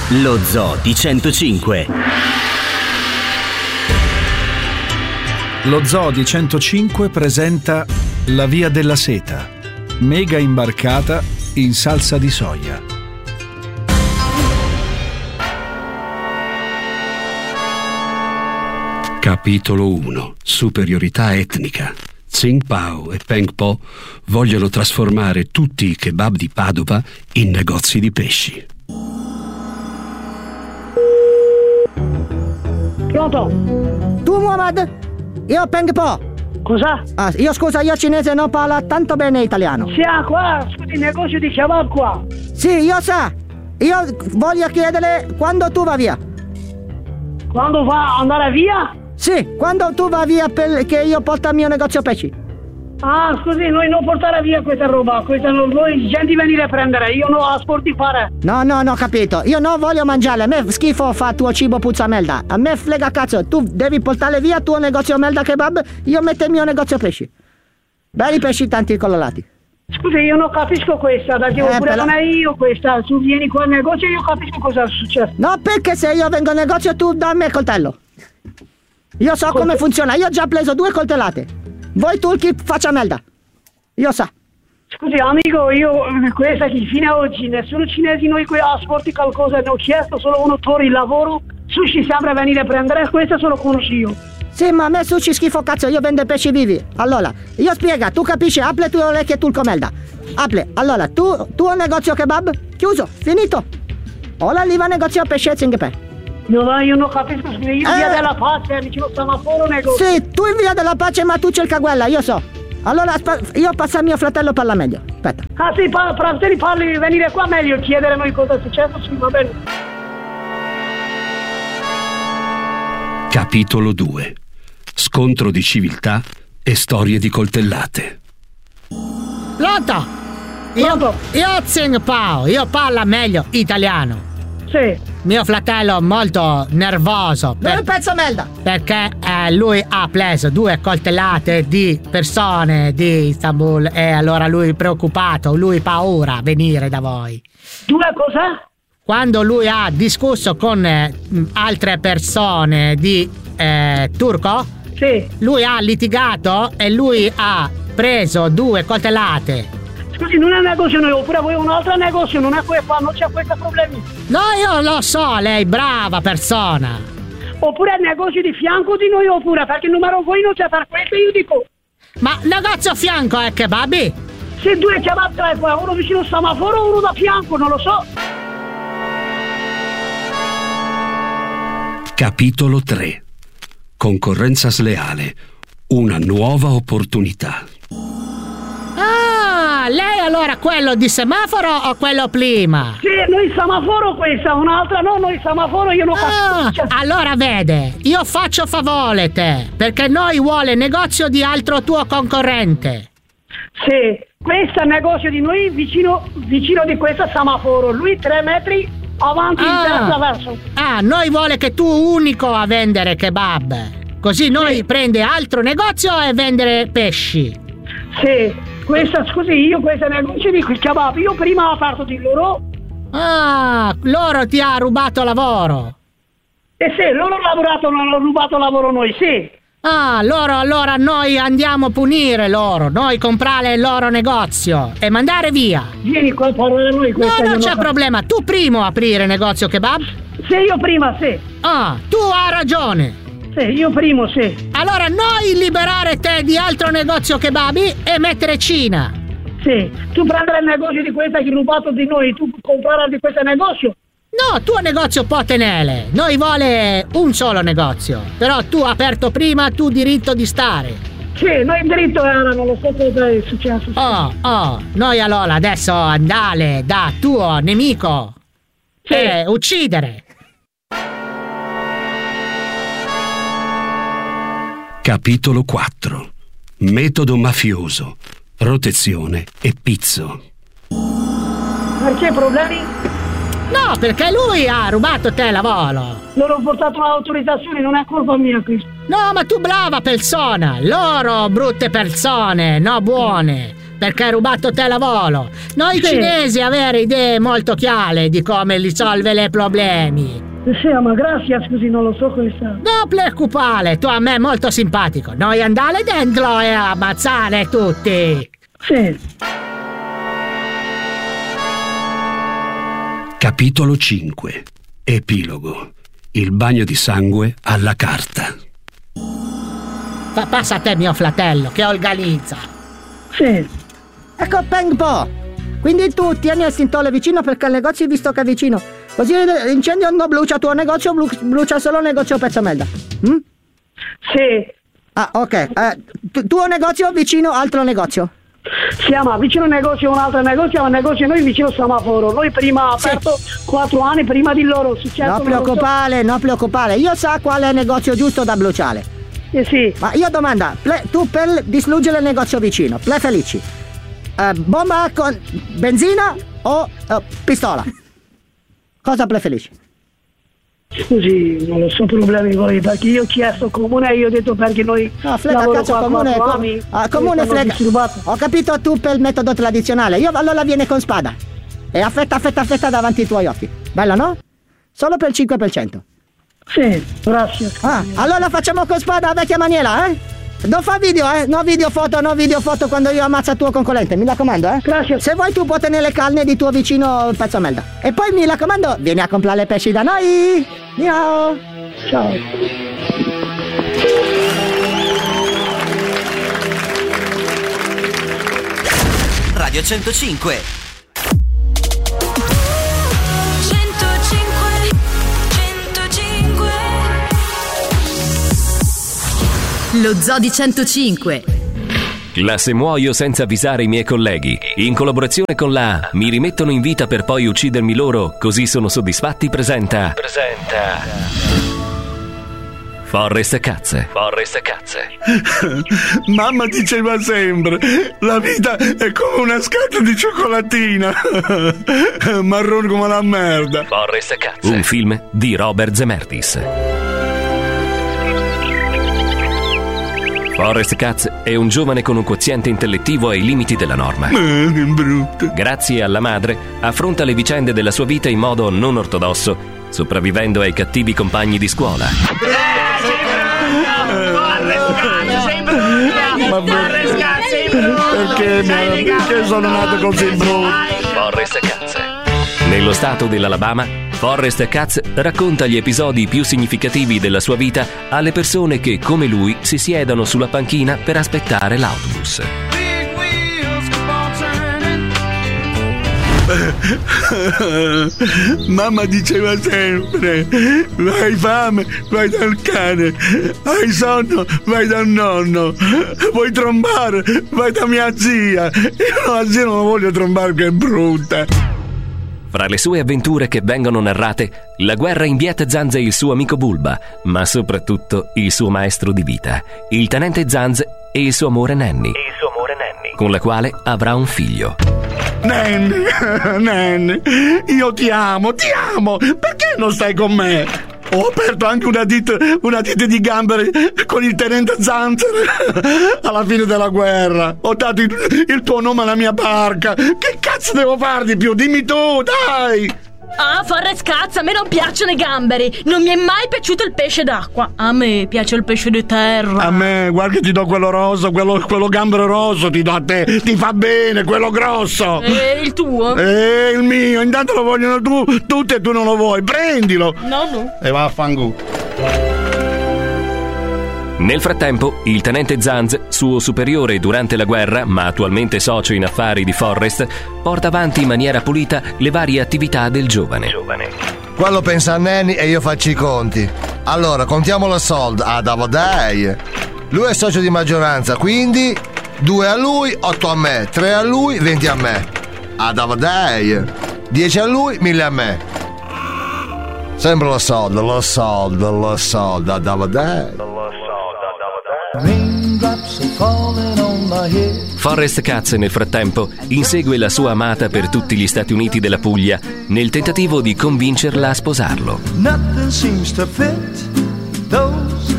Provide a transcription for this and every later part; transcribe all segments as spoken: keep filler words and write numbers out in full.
Lo Zoo di centocinque. Lo Zoo di centocinque presenta La Via della Seta, mega imbarcata in salsa di soia. Capitolo uno. Superiorità etnica. Tsing Pao e Peng Po vogliono trasformare tutti i kebab di Padova in negozi di pesci. Pronto? Tu Muhammad? Io Peng Po. Cosa? Ah, io scusa, io cinese non parlo tanto bene italiano. Sì, qua, scusi, il negozio di kebab qua. Sì, io sa. Io voglio chiedere quando tu va via. Quando va andare via? Sì, quando tu va via perché io porto il mio negozio pesci. Ah, scusi, noi non portare via questa roba, questa non voi gente venire a prendere, io non ho asporti fare. No, no, no, capito. Io non voglio mangiare, a me schifo fa tuo cibo puzza melda. A me frega cazzo, tu devi portare via tuo negozio melda kebab, io metto il mio negozio pesci. Belli pesci tanti colorati. Scusi, io non capisco questa, perché Eh, oppure però- non è io questa, tu vieni qua al negozio e io capisco cosa è successo. No, perché se io vengo al negozio tu dammi il coltello. Io so come funziona, io ho già preso due coltellate. Voi turchi faccia melda. Io so. Scusi amico, io questa che fino ad oggi nessuno cinese noi qui asporti qualcosa, ne ho chiesto solo uno torri il lavoro, sushi sempre venire a prendere, questa solo conosco io. Sì, ma a me sushi schifo cazzo, io vendo pesci vivi. Allora, io spiega, tu capisci, apri le tue orecchie turco melda. Apri, allora, tu, tuo negozio kebab, chiuso, finito. Ora lì va negozio pesce e zinghe. No, ma io non capisco, scusi, io Eh. via della pace, vicino semaforo negozio. Sì, tu in via della pace, ma tu cerca quella, io so. Allora, aspa- io passo a mio fratello, parla meglio. Aspetta. Ah sì, pa- fratelli parli, venire qua meglio, chiedere a noi cosa è successo, sì, va bene. Capitolo due. Scontro di civiltà e storie di coltellate. Pronto? Io, Pronto? io Tsing Pao, io parlo meglio italiano. Sì. Mio fratello è molto nervoso Dove per- il pezzo melda? perché eh, lui ha preso due coltellate di persone di Istanbul e allora lui è preoccupato, lui ha paura a venire da voi. Due cosa? Quando lui ha discusso con eh, mh, altre persone di eh, turco, Sì. lui ha litigato e lui ha preso due coltellate. Scusi, non è un negozio noi, oppure voi un altro negozio, non è qua, non c'è questi problemi. No, io lo so, lei brava persona. Oppure è il negozio di fianco di noi, oppure, perché il numero voi non c'è per questo, io dico. Ma negozio a fianco è kebabi? Se due kebab tra qua, uno vicino al semaforo, uno da fianco, non lo so. Capitolo tre. Concorrenza sleale. Una nuova opportunità. Ah, lei allora quello di semaforo o quello prima? Sì, noi semaforo questa, un'altra no, noi semaforo, io non Ah, capisco. allora vede, io faccio favore te, perché noi vuole negozio di altro tuo concorrente. Sì, questo è il negozio di noi vicino, vicino di questo semaforo, lui tre metri avanti in terza verso. Ah, noi vuole che tu unico a vendere kebab. Così noi Sì. prende altro negozio e vendere pesci. Sì, questa, scusi, io questo negozio di kebab, io prima ho aperto di loro. Ah, loro ti ha rubato lavoro. E sì, loro hanno lavorato, non hanno rubato lavoro noi, sì. Ah, loro allora noi andiamo a punire loro, noi comprare il loro negozio e mandare via. Vieni qua a parlare noi No, questa. non io c'è fa- problema, tu primo aprire negozio kebab? Sì, io prima, sì. Ah, tu hai ragione. Sì, io primo, sì. Allora noi liberare te di altro negozio kebabi e mettere Cina. Sì, tu prendere il negozio di questa che hai rubato di noi, tu comprare di questo negozio. No, tuo negozio può tenere. Noi vuole un solo negozio. Però tu aperto prima, tu diritto di stare. Sì, noi diritto era, non lo so cosa è successo. Oh, oh, noi allora adesso andare da tuo nemico Sì. e uccidere. Capitolo quattro. Metodo mafioso. Protezione e pizzo. Perché problemi? No, perché lui ha rubato te lavoro. Loro ho portato l'autorizzazione, non è colpa mia questo. No, ma tu brava persona. Loro brutte persone, no buone. perché hai rubato te la volo. Noi Sì. cinesi avere idee molto chiare di come risolvere i problemi. Sì, ma grazie, scusi, non lo so questa. Non preoccupare, tu a me molto simpatico. Noi andare dentro e ammazzare tutti. Sì. Capitolo cinque. Epilogo. Il bagno di sangue alla carta. Fa, passa a te, mio fratello, che organizza. Sì. Ecco Peng Po. Quindi tu tieni il stintore vicino perché il negozio è visto che è vicino. Così l'incendio non brucia il tuo negozio, bru- brucia solo il negozio Pezzo Melda. Mm? Sì. Ah, ok. Eh, tu- tuo negozio vicino altro negozio. Siamo vicino al negozio, un altro negozio, un negozio noi vicino semaforo. Noi prima Sì. aperto quattro anni prima di loro. Successo Non preoccupare, non preoccupare. Io so qual è il negozio giusto da bruciare. Eh sì. Ma io domanda, ple- tu per distruggere il negozio vicino, ple felici, eh, bomba con benzina o eh, pistola? Cosa preferisci? Scusi, non lo so problemi voi, perché io ho chiesto comune e io ho detto perché noi No, frega lavoro cazzo qua comune, quattro co- anni, ah, comune mi stanno frega. disturbato. Ho capito tu per il metodo tradizionale. Io allora viene con spada. E affetta, affetta, affetta davanti ai tuoi occhi. Bello, no? Solo per il cinque per cento. Sì, grazie. Ah, allora facciamo con spada a vecchia maniera, eh? Non fa video, eh? No video foto, no video foto quando io ammazzo il tuo concorrente, mi raccomando, eh? Grazie. Se vuoi tu puoi tenere carne di tuo vicino Pezzo Melda. E poi mi raccomando, vieni a comprare pesci da noi. Ciao. Ciao. Radio centocinque. centocinque, centocinque. Lo Zoo di centocinque. La Se muoio senza avvisare i miei colleghi, in collaborazione con la Mi rimettono in vita per poi uccidermi loro, così sono soddisfatti, presenta Presenta Forrest Cats. Forrest Cats. Mamma diceva sempre, la vita è come una scatola di cioccolattina, marrone come la merda. Forrest Cats. Un film di Robert Zemeckis. Forrest Cats è un giovane con un quoziente intellettivo ai limiti della norma. Eh, che brutto. Grazie alla madre, affronta le vicende della sua vita in modo non ortodosso, sopravvivendo ai cattivi compagni di scuola. Ma perché, perché sono nato così brutto? Forrest Cats. Nello stato dell'Alabama, Forrest Cats racconta gli episodi più significativi della sua vita alle persone che, come lui, si siedono sulla panchina per aspettare l'autobus. Mamma diceva sempre, hai fame, vai dal cane, hai sonno, vai dal nonno, vuoi trombare, vai da mia zia. Io la zia non la voglio trombare, che è brutta. Fra le sue avventure che vengono narrate, la guerra in Viet Zanz e il suo amico Bulba, ma soprattutto il suo maestro di vita, il tenente Zanz e il suo amore Nanny, il suo amore Nanny, con la quale avrà un figlio. Nanny, Nanny, io ti amo, ti amo, perché non stai con me? Ho aperto anche una ditta, una ditta di gamberi con il tenente Zanzer alla fine della guerra. Ho dato il, il tuo nome alla mia barca. Che cazzo devo fare di più? Dimmi tu, dai! Ah, Forrest Cats, a me non piacciono i gamberi. Non mi è mai piaciuto il pesce d'acqua. A me piace il pesce di terra. A me, guarda che ti do quello rosso, quello, quello gambero rosso ti do a te. Ti fa bene, quello grosso. E il tuo? Eh, il mio, intanto lo vogliono tu, tutti e tu non lo vuoi. Prendilo. No, no. E va a fanculo. Nel frattempo, il tenente Zanz, suo superiore durante la guerra, ma attualmente socio in affari di Forrest, porta avanti in maniera pulita le varie attività del giovane. giovane. Quello pensa a Nanny e io faccio i conti. Allora, contiamo la soldi. Ah, davo dai. Lui è socio di maggioranza, quindi due a lui, otto a me, tre a lui, venti a me. Ah, davo dai. dieci a lui, mille a me. Sempre lo soldo, lo soldo, lo soldo. Ah, davo dai. Forrest Cats, nel frattempo, insegue la sua amata per tutti gli Stati Uniti della Puglia nel tentativo di convincerla a sposarlo.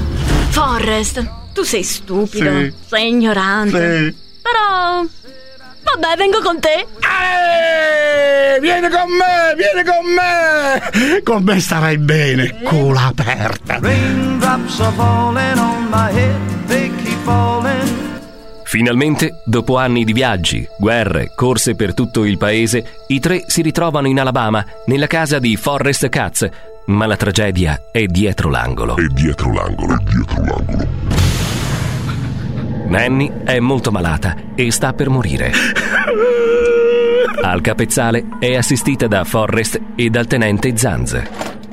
Forrest, tu sei stupido, Sì. sei ignorante. Sì. Però Vabbè, vengo con te. Eeeh, vieni con me, vieni con me. Con me starai bene, culo aperta. Raindrops are falling on my head, they keep falling. Finalmente, dopo anni di viaggi, guerre, corse per tutto il paese, i tre si ritrovano in Alabama, nella casa di Forrest Katz, ma la tragedia è dietro l'angolo. È dietro l'angolo, è dietro l'angolo. Nanny è molto malata e sta per morire. Al capezzale è assistita da Forrest e dal tenente Zanz.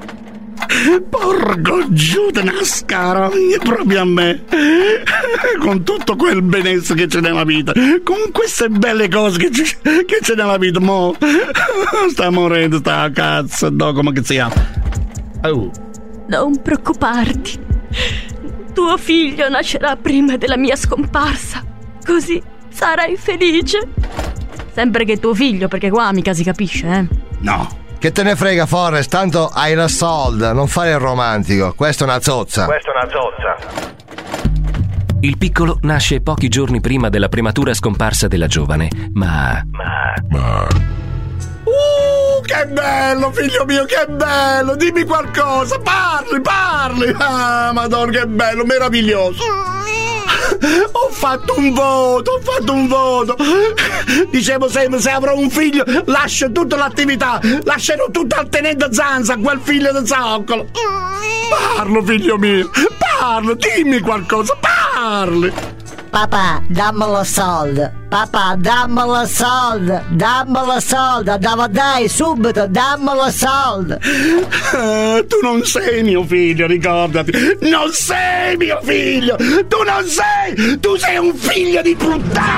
Porco giù di nascaro, proprio a me. Con tutto quel benessere che c'è nella vita, con queste belle cose che c'è, che c'è nella vita, mo sta morendo, sta cazzo, no, come che si chiama? Oh. Non preoccuparti. Tuo figlio nascerà prima della mia scomparsa. Così sarai felice. Sempre che tuo figlio, perché qua mica si capisce, eh? No. Che te ne frega, Forrest, tanto hai la sold, non fare il romantico, questa è una zozza. Questa è una zozza. Il piccolo nasce pochi giorni prima della prematura scomparsa della giovane, ma... Ma... Ma... Uh, che bello, figlio mio, che bello! Dimmi qualcosa, parli, parli! Ah, madonna, che bello, meraviglioso! Ho fatto un voto, ho fatto un voto. Dicevo sempre, se avrò un figlio lascio tutta l'attività, lascerò tutto al tenente Zanza, quel figlio di zoccolo. Parlo, figlio mio, parlo, dimmi qualcosa, parli. Papà, dammelo soldi. Papà, dammelo soldi. Dammelo soldi. Devo dai subito, dammelo soldi. Uh, tu non sei mio figlio, ricordati. Non sei mio figlio. Tu non sei. Tu sei un figlio di puttana.